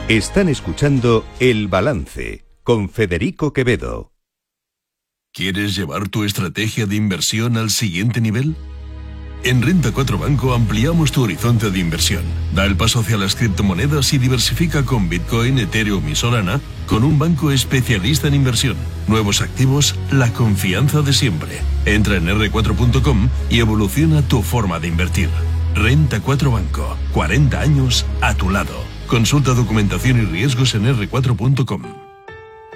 Están escuchando El Balance con Federico Quevedo. ¿Quieres llevar tu estrategia de inversión al siguiente nivel? En Renta 4 Banco ampliamos tu horizonte de inversión. Da el paso hacia las criptomonedas y diversifica con Bitcoin, Ethereum y Solana con un banco especialista en inversión. Nuevos activos, la confianza de siempre. Entra en r4.com y evoluciona tu forma de invertir. Renta 4 Banco. 40 años a tu lado. Consulta documentación y riesgos en r4.com.